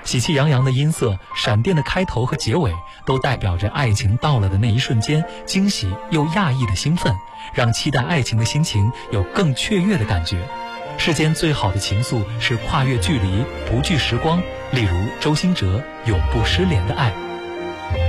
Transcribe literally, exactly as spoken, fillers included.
喜气洋洋的音色，闪电的开头和结尾，都代表着爱情到了的那一瞬间惊喜又讶异的兴奋，让期待爱情的心情有更雀跃的感觉。世间最好的情愫是跨越距离，不惧时光，例如周兴哲永不失联的爱。